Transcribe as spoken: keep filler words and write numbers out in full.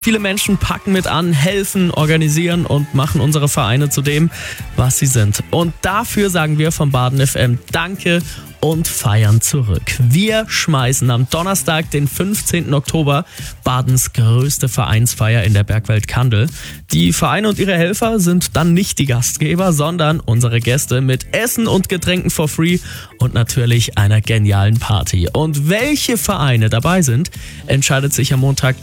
Viele Menschen packen mit an, helfen, organisieren und machen unsere Vereine zu dem, was sie sind. Und dafür sagen wir vom Baden F M Danke und feiern zurück. Wir schmeißen am Donnerstag, den fünfzehnten Oktober, Badens größte Vereinsfeier in der Bergwelt Kandel. Die Vereine und ihre Helfer sind dann nicht die Gastgeber, sondern unsere Gäste mit Essen und Getränken for free und natürlich einer genialen Party. Und welche Vereine dabei sind, entscheidet sich am Montag